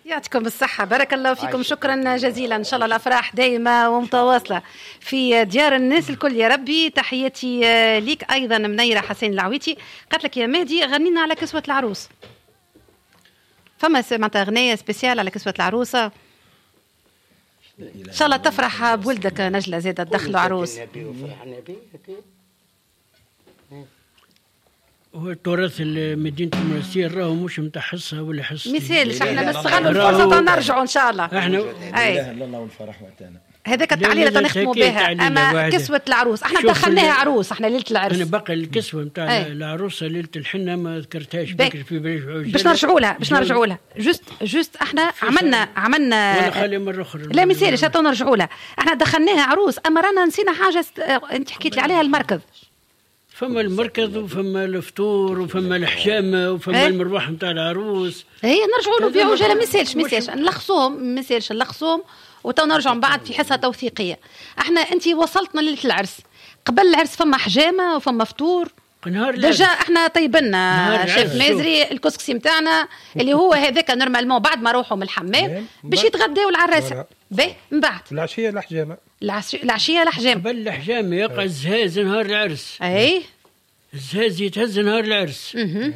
يعطيكم الصحة، بارك الله فيكم، شكرا جزيلا. إن شاء الله الأفراح دائمة ومتواصلة في ديار الناس الكل يا ربي. تحياتي ليك أيضا منيرة حسين العويتي. قالت لك يا مهدي غنينا على كسوة العروس، فما معناتها أغنية سبيسيال على كسوة العروسة؟ إن شاء الله تفرح بولدك نجلة زادة تدخلوا عروس. هو التراث مدينة المرسيل راهو مش متاع حصة ولا حصة، مثالش احنا نستغلوا الفرصة نرجعوا إن شاء الله. احنا لا إله إلا الله والفرح وقتنا. هذاك التعليل تنختموا بها. أما كسوة العروس احنا دخلناها عروس، احنا ليلة العرس. أنا باقي الكسوة نتاع العروسة ليلة الحنة ما ذكرتهاش في باش نرجعوا لها جوست احنا عملنا ولا خلي مرة أخرى. لا مثالش حتى نرجعوا لها. احنا دخلناها عروس، أما رانا نسينا حاجة أنت حكيت لي عليها، المركز. فما المركز وفما الفطور وفما الحجامة وفما المروح نتاع العروس. هي نرجعوا له بعجالة. مثالش نلخصوهم وتو نرجع من بعد في حصة توثيقية. احنا انت وصلتنا ليلة العرس، قبل العرس فما حجامة وفما فطور. دجا احنا طيبنا شيف مازري الكسكسي متاعنا اللي هو هذاك نورمالمون بعد ما روحوا من الحمام باش يتغداو العراسة. باهي من بعد العشية الحجامة. قبل الحجامة يقع الزهاز نهار العرس. اي الزهاز يتهز نهار العرس.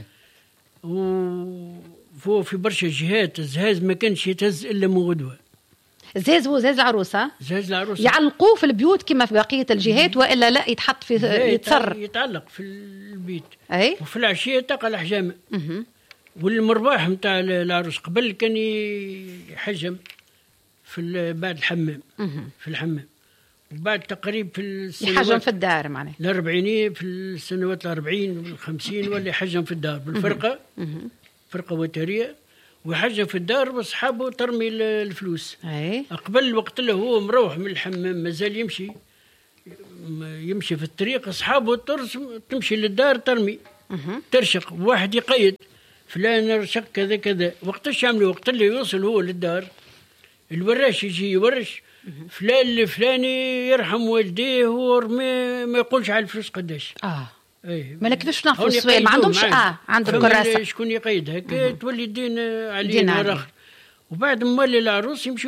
وفوق في برشا جهات الزهاز ما كانش يتهز الا من غدوه. زهاز العروسه يعلقوه في البيوت كما في بقيه الجهات، والا لا يتحط في يتعلق في البيت. اي وفي العشيه تقع الحجامه. والمرباح نتاع العروس قبل كان يحجم في بعد الحمام. في الحمام وبعد تقريب في السنوات يحجم في الدار معناه الأربعيني، في السنوات 40 وال50 ولا يحجم في الدار بالفرقه. فرقه وتريه ويحجم في الدار واصحابه ترمي الفلوس. قبل الوقت اللي هو مروح من الحمام مازال يمشي في الطريق، اصحابه تمشي للدار ترمي ترشق، واحد يقيد فلان رشق كذا كذا. وقتاش يعملوا؟ وقت اللي يوصل هو للدار الوراش يجي يورش فلان الفلاني يرحم والديه ما يقولش على الفلوس قداش. ما كيفاش نعرفوا السؤال؟ ما عندهمش عندهم كراسه. شكون يقيدها كي تولي الدين علينا اخر. وبعد مولي العروس يمشوا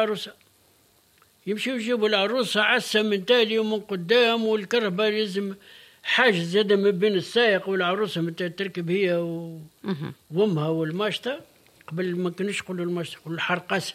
يجيبوا العروسه عسه من تالي ومن قدام، والكربه لازم حاجز زاده ما بين السائق والعروسه متى تركب هي وامها والماشطه. قبل ما كانوش يقولوا الماشطه، يقولوا الحرقاسه.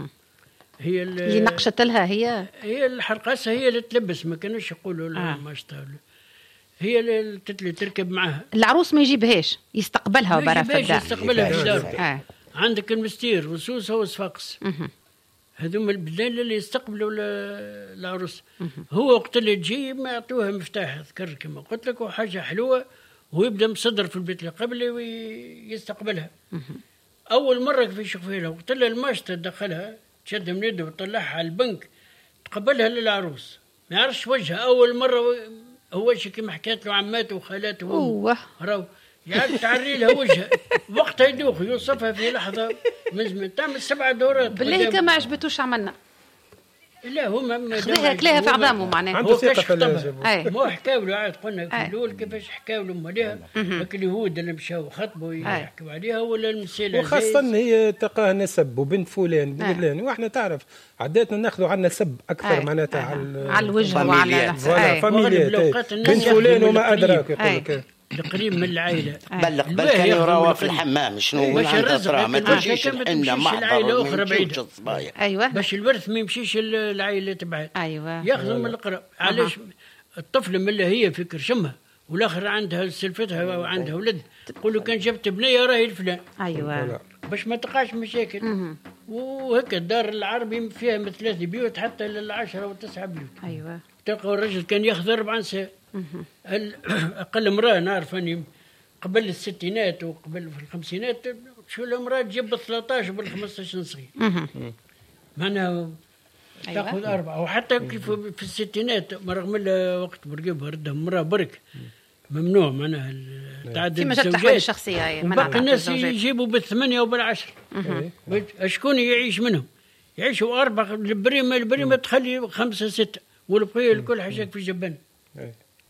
هي اللي نقشت لها هي الحرقاسه، هي اللي تلبس، ما كانوش يقولوا الماشطه. هي اللي تركب معها. العروس ما يجيبهاش، يستقبلها وبرا في الدار. يستقبلها في الدار. عندك المستير وسوسه وصفاقس، هذوما البلدان اللي يستقبلوا العروس. هو وقت اللي تجي ما يعطوها مفتاح، اذكر كما قلت لك، وحاجه حلوه، ويبدا مصدر في البيت اللي قبله ويستقبلها. اول مره كيف يشوفها لها، وقت اللي الماشطه تدخلها تشد من يده وتطلعها على البنك تقبلها للعروس، ما يعرفش وجهها اول مره. هو شي كما حكيت له عماته وخالاته راهو يعني تعري لها وجهها وقتها يدوخ يوصفها في لحظه من زمان. تعمل 7 دورات بالله ما عجبتوش عملنا. لا هما خذاها كلاها في عظامه معناها. عنده ثقه ما حكاو له عاد قلنا في الاول كيفاش حكاو له عليها. لكن اليهود اللي مشاو خطبوا يحكوا عليها ولا المسيله، وخاصه هي تلقاها نسب وبنت فلان بن فلان، واحنا تعرف عاداتنا ناخذوا عنا سب اكثر معناتها على الوجه وعلى فاميليات. بنت فلان وما ادراك يقول لك القريب من العائله. بل كان يراوى في الحمام شنو وين عندها ترى ما تمشيش عندنا محضر اخرى بعيده. باش الورث ما يمشيش العائله تبعها. ياخذوا من القراب. علاش الطفل ملي هي في كرشمها والاخر عندها سلفتها وعندها ولد، تقول له كان جبت بنيه راهي الفلان. باش ما تقعش مشاكل. وهكا الدار العربي فيها من 3 بيوت حتى ل10 و9 بيوت. تلقى الرجل كان ياخذ 4 نساء. أقل امرأة نعرف أني قبل الستينات وقبل في الخمسينات شو الامرأة تجيب 13 بال15 صغير. معناها تأخذ 4. وحتى كيف في الستينات رغم وقت برقبها ردها امرأة برك ممنوع معناها تعدد الزوجات الشخصية. باقي الناس يجيبوا بال8 وبال10. شكون يعيش منهم؟ يعيشوا 4 البريمة تخلي 5 6 والبقية الكل حاجة في الجبان.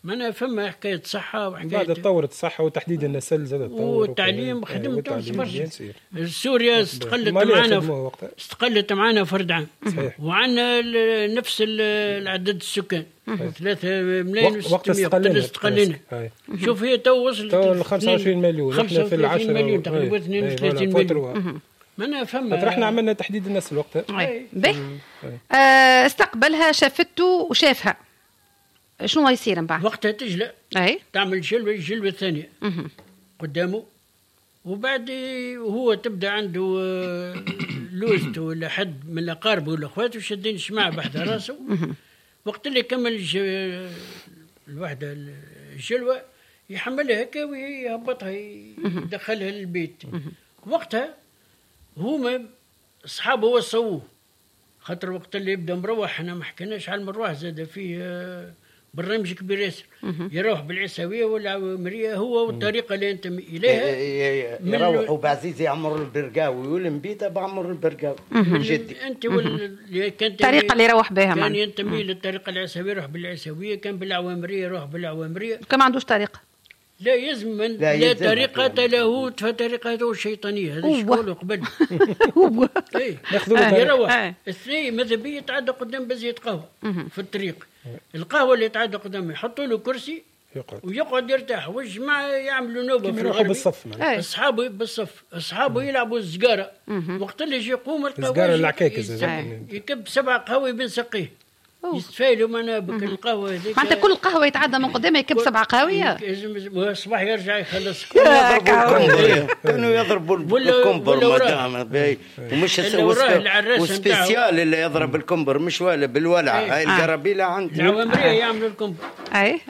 معناها فما حكايه صحه وحكايه بعد تطورت الصحه وتحديد النسل زاد تطور والتعليم خدمت برشا. سوريا استقلت معنا فرد عام وعندنا نفس العدد السكان 3 ملايين وقت استقلينا. شوف هي تو وصلت 25 مليون، احنا في 10 مليون تقريبا 32 مليون. معناها فما احنا عملنا تحديد النسل وقتها. استقبلها شافته وشافها، شنو يصير من بعد؟ وقتها تجلى تعمل جلوة ثانية قدامه، وبعد هو تبدا عنده لوزته ولا حد من اقاربه ولا اخواته شادين الشماعه بحد راسه. وقت اللي كمل الوحده الجلوه يحملها هكا ويهبطها يدخلها للبيت. وقتها هما اصحابه وصووه، خاطر وقت اللي يبدا مروح، احنا ما حكيناش على المروح، زاد فيه برنامج كبير ياسر. يروح بالعساويه والعوامريه هو والطريقه اللي ينتمي اليها. يروحوا بعزيز يعمر البرقاوي والمبيته بعمر البرقاوي من جدي. انت واللي كانت الطريقه اللي يروح بها كان ينتمي للطريقه العساويه يروح بالعساويه، كان بالعوامريه يروح بالعوامريه. كان ما عندوش طريقه، لا يلزم لا طريقة له، فطريقته الشيطانية. هذا شكون قبل هو يروح الثاني ماذا بيه يتعدى قدام بزية قهوة في الطريق. القهوة اللي يتعدى قدامه يحطوا له كرسي ويقعد يرتاح، والجماعة يعملوا نوبة في الغربي بالصف. أصحابه بالصف، أصحابه يلعبوا الزقارة. وقت اللي يجي يقوم الزقارة العكاكز يكب 7 قهوة بين سقيه يستفايلوا معنا بك القهوة هذيك. معناتها كل قهوة يتعدى من قدامه يكب 7 قهاوية. الصباح يرجع يخلص. كانوا يضربوا الكمبر مدام ومش وسبيسيال اللي يضرب الكمبر مش ولا بالولعة. هاي القرابيلة عندي العوامرية يعملوا الكمبر. اي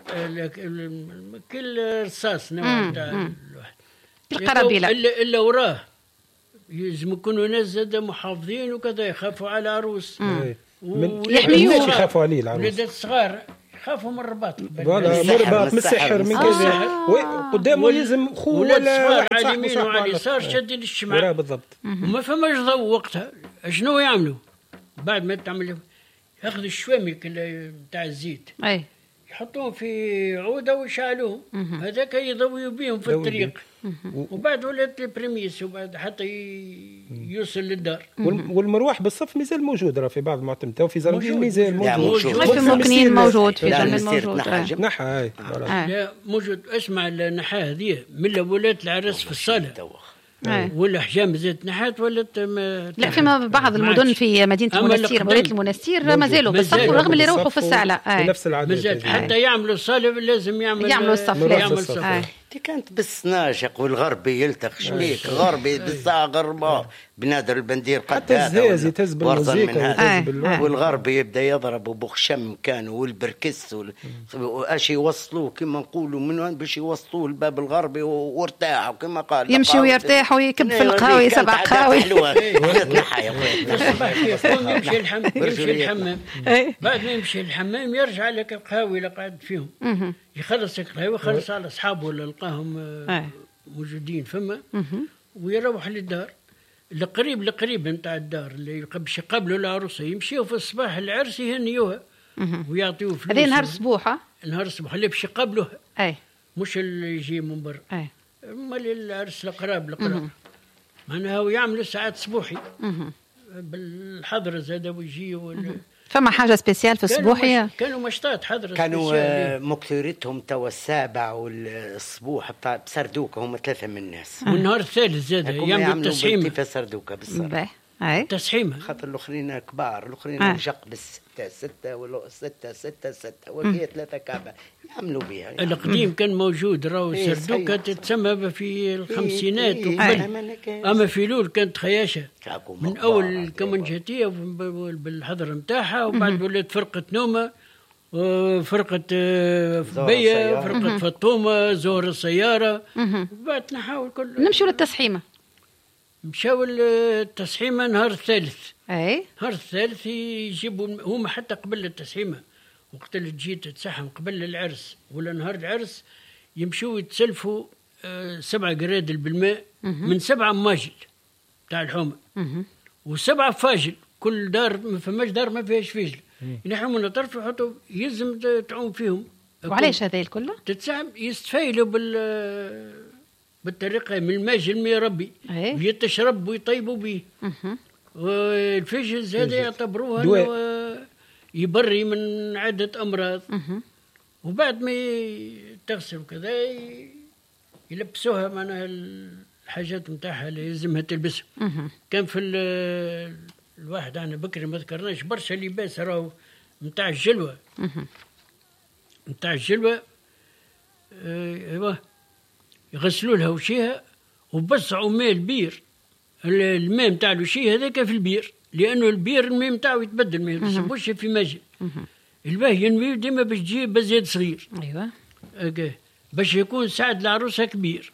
كل رصاص نوع تاع القرابيلة إلا وراه يلزم يكونوا ناس زاد محافظين وكذا، يخافوا على عروس يحميوه، يخافوا عليه العروس. ولادات الصغار يخافوا من الرباط، ولا مرباط من السحر من كذا. قدامه يلزم خوه ولا واحد على اليمين وعلى اليسار شادين الشمعة بالضبط. وما فماش ضوء وقتها. شنو يعملوا بعد ما تعمل؟ ياخذوا الشوامك تاع الزيت يحطوهم في عوده ويشعلوهم، هذاك يضويوا بهم في الطريق. وبعد ولات البريميس، وبعد حتى يوصل للدار. والمروح بالصف مازال موجود، راه في بعض المعتمدات وفي زرندين مازال موجود. في مكنين موجود، في زرندين موجود. نحى لا موجود. اسمع النحى هذه من ولات العرس في الصاله ولا حجام زيت نحات ولات لا فيما بعض المدن في مدينه المنستير ولايه المنستير مازالوا بالصف رغم اللي يروحوا في الساعه نفس العادات. حتى يعملوا الصاله لازم يعملوا الصف. كانت بالسناجق والغربي يلتق شبيك غربي بالساعة غربة بنادر البندير قد حتى الزاز يتهز بالموسيقى والغربي يبدا يضرب بخشم كانوا والبركس واش يوصلوه كما نقولوا من وين باش يوصلوه الباب الغربي وارتاحوا كما قال يمشي ويرتاح ويكب في القهاوي 7 قهاوي. يمشي الحمام بعد ما يمشي الحمام يرجع لك القهاوي اللي قاعد فيهم يخلص القهوة يخلص على أصحابه اللي لقاهم موجودين فما ويروح للدار القريب نتاع الدار اللي باش يقابلوا العروسة. يمشيوا في الصباح العرس يهنيوها ويعطيوه فلوس. هذه نهار الصبوح نهار الصبوح اللي باش يقابلوها مش اللي يجي من برا. مال العرس القراب معناها ويعملوا ساعات صبوحي بالحضرة زاد ويجي فما حاجة سبيسيال في الصبوحية؟ كانوا مشطات حضرة كانوا مكثرتهم توا السابع والصبوح بتاع بسردوكة هم 3 من الناس. والنهار الثالث زاد يعملوا التسحيمة كيف سردوكة بالصراحة. تسحيمة خاطر الأخرين كبار الأخرين جق بالستة ولا 6 وفيه 3 كعبة يعملوا بها. القديم كان موجود راهو سردوكة تتسمى في الخمسينات وقبل. أما في لول كانت خياشة من أول الكمنجاتية بالحضر متاعها وبعد ولات فرقة نومة وفرقة بيا فرقة فطومة زهر السيارة وبعد نحاول كل نمشوا للتسحيمة. مشاو التسحيمة نهار الثالث. نهار الثالث يجيبوا هما حتى قبل التسحيمة وقت اللي تجي تتسحم قبل العرس ولا نهار العرس يمشوا يتسلفوا 7 قرادل بالماء من 7 ماجل تاع الحومة و7 فاجل. كل دار ما فماش دار ما فيهاش فاجل ينحوا من الطرف يحطوا يلزم تعوم فيهم وعلاش هذا الكل؟ يستفايلوا بالطريقه من الماء يربي يتشرب ويطيبوا به. والفجز هذا يعتبروه يبري من عده امراض. وبعد ما تغسل وكذا يلبسوها معناها الحاجات نتاعها اللي يلزمها تلبسها. كان في الواحد انا بكري ما ذكرناش برشا لباس راهو نتاع الجلوه. نتاع الجلوه يغسلوا لها وشيها وبصعوا ماء البير. الماء نتاع الوشي هذاك في البير، لانه البير الماء نتاعو يتبدل، ما يصبوش في ماجن. الباه ينوي ديما باش تجيب بزيد صغير. ايوه باش يكون سعد العروسه كبير.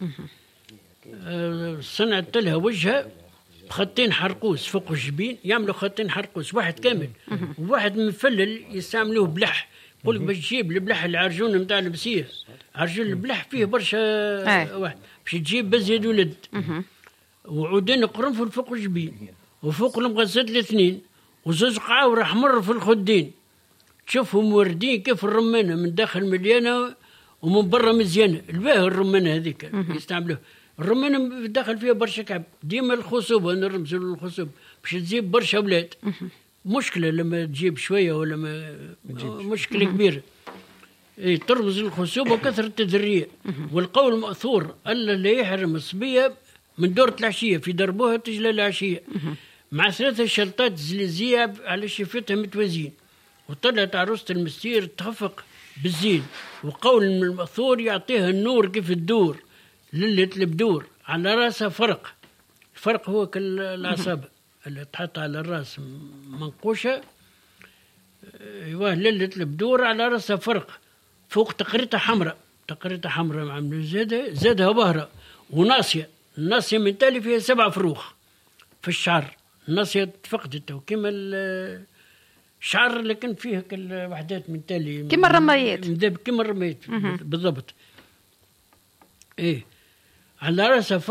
صنعت لها وجهها بخطين حرقوس فوق الجبين، يعملوا خطين حرقوس واحد كامل وواحد مفلل يستعملوه بلح. يقول لك باش تجيب البلح العرجون نتاع البسيه، عرجون البلح فيه برشا واحد، باش تجيب بزيد ولد وعودين قرنفل فوق الجبين وفوق المغسات الاثنين وزوج قعاور احمر في الخدين، تشوفهم وردين كيف الرمانه، من داخل مليانه ومن برا مزيانه. الباه الرمانه هذيك يستعملوها. الرمانه داخل فيها برشا كعب، ديما الخصوبه نرمزوا للخصوبه باش تجيب برشا اولاد. مشكله لما تجيب شويه ولا ما مشكله كبيره. ترمز للخصوبه وكثره الذريه. والقول المأثور الا لا يحرم الصبيه من دورة العشيه في دربوها تجلى العشيه مع 3 شلطات زليزيه على شفتها متوازين. وطلعت عروسه المستير تخفق بالزين. وقول من المأثور يعطيها النور كيف الدور للة البدور، على راسها فرق. الفرق هو كالعصابة اللي تحط على الراس منقوشة. ايوه للة البدور على راسها فرق، فوق تقريطة حمراء. تقريطة حمراء عملوا زادها بهرة. وناصية، الناصية من تالي فيها 7 فروخ في الشعر. الناصية تفقدت كما الشعر لكن فيها كالوحدات من تالي كما الرمايات. كما الرمايات بالضبط. ايه على راسها